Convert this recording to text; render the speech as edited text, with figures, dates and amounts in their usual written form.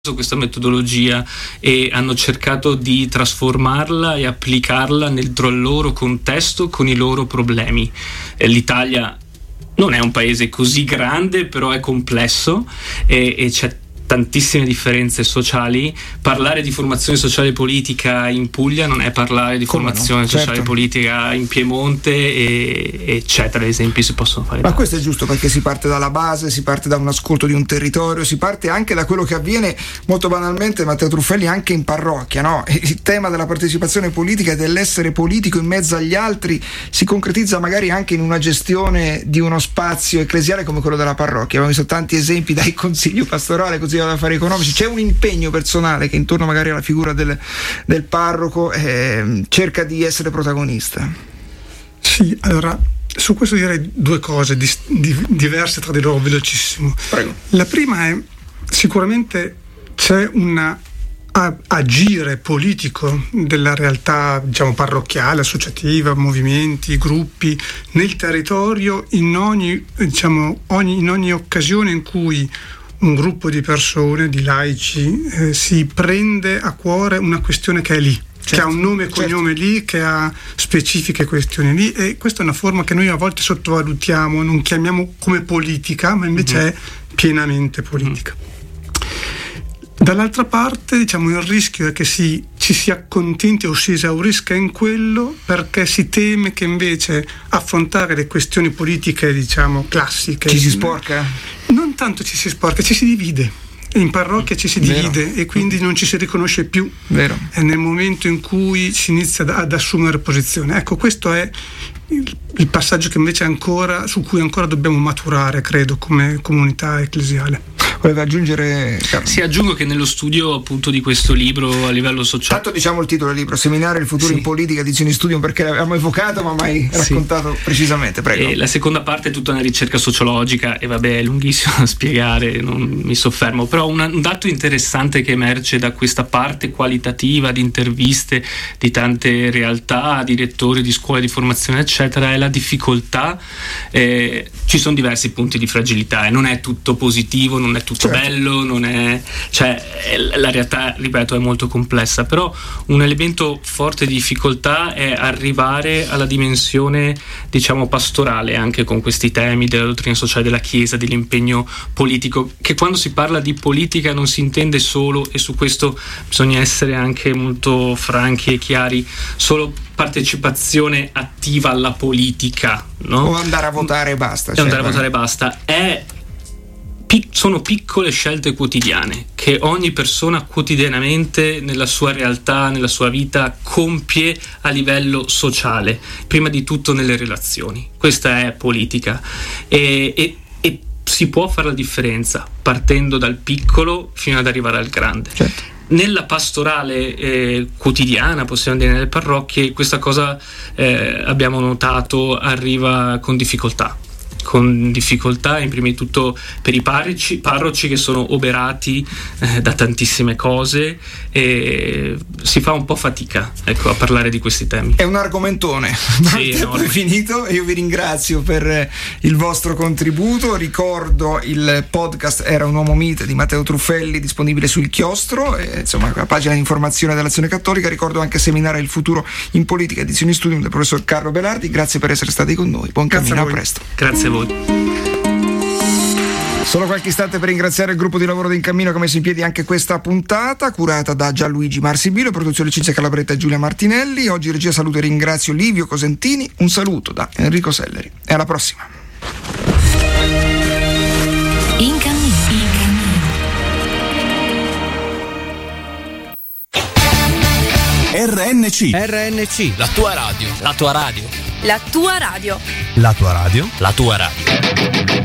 questa metodologia e hanno cercato di trasformarla e applicarla nel loro contesto con i loro problemi. L'Italia non è un paese così grande, però è complesso e c'è tantissime differenze sociali. Parlare di formazione sociale e politica in Puglia non è parlare di formazione sociale e politica in Piemonte eccetera. Esempi si possono fare. Ma questo è giusto, perché si parte dalla base, si parte da un ascolto di un territorio, si parte anche da quello che avviene molto banalmente, Matteo Truffelli, anche in parrocchia, no? Il tema della partecipazione politica e dell'essere politico in mezzo agli altri si concretizza magari anche in una gestione di uno spazio ecclesiale come quello della parrocchia. Abbiamo visto tanti esempi, dal consiglio pastorale così ad affari economici. C'è un impegno personale che intorno magari alla figura del parroco cerca di essere protagonista. Sì, allora su questo direi due cose diverse tra di loro, velocissimo. Prego. La prima è sicuramente c'è un agire politico della realtà, diciamo, parrocchiale, associativa, movimenti, gruppi nel territorio in ogni occasione in cui un gruppo di persone, di laici, si prende a cuore una questione che è lì, che ha un nome e cognome lì, che ha specifiche questioni lì, e questa è una forma che noi a volte sottovalutiamo, non chiamiamo come politica, ma invece è pienamente politica. Dall'altra parte, diciamo, il rischio è che ci si accontenti o si esaurisca in quello, perché si teme che invece affrontare le questioni politiche, diciamo, classiche, ci si sporca? Non tanto ci si sporca, ci si divide. In parrocchia ci si divide e quindi non ci si riconosce più. Vero. È nel momento in cui si inizia ad assumere posizione. Ecco, questo è il passaggio che invece su cui ancora dobbiamo maturare, credo, come comunità ecclesiale. Voleva aggiungere? Sì, aggiungo che nello studio appunto di questo libro a livello sociale. Tanto diciamo il titolo del libro, Seminare il futuro in politica, edizioni Studium, perché l'abbiamo evocato ma mai raccontato precisamente. Prego. E la seconda parte è tutta una ricerca sociologica e vabbè, è lunghissimo da spiegare, non mi soffermo, però un dato interessante che emerge da questa parte qualitativa di interviste di tante realtà, direttori di scuole di formazione eccetera, è la difficoltà. Ci sono diversi punti di fragilità e non è tutto positivo, non è tutto bello, non è, la realtà, ripeto, è molto complessa, però un elemento forte di difficoltà è arrivare alla dimensione, diciamo, pastorale anche con questi temi della dottrina sociale della Chiesa, dell'impegno politico, che quando si parla di politica non si intende solo, e su questo bisogna essere anche molto franchi e chiari, solo partecipazione attiva alla politica, no? O andare a votare e basta. Andare a votare e basta. Sono piccole scelte quotidiane che ogni persona quotidianamente nella sua realtà, nella sua vita compie a livello sociale, prima di tutto nelle relazioni. Questa è politica e si può fare la differenza partendo dal piccolo fino ad arrivare al grande. Certo. Nella pastorale quotidiana, possiamo dire, nelle parrocchie, questa cosa abbiamo notato arriva con difficoltà in prima di tutto per i parroci che sono oberati da tantissime cose e si fa un po' fatica, ecco, a parlare di questi temi. È un argomentone, ma il tempo è finito. Io vi ringrazio per il vostro contributo. Ricordo il podcast Era un uomo mite di Matteo Truffelli, disponibile sul Chiostro, insomma la pagina di informazione dell'Azione Cattolica. Ricordo anche Seminare il futuro in politica, edizioni Studium del professor Carlo Belardi. Grazie per essere stati con noi, buon cammino, a presto. Grazie a voi. Solo qualche istante per ringraziare il gruppo di lavoro di In Cammino che ha messo in piedi anche questa puntata, curata da Gianluigi Marsibilo, produzione Cinzia Calabretta e Giulia Martinelli. Oggi regia, saluto e ringrazio Livio Cosentini. Un saluto da Enrico Selleri e alla prossima. In Cammino. RNC, la tua radio. La tua radio. La tua radio.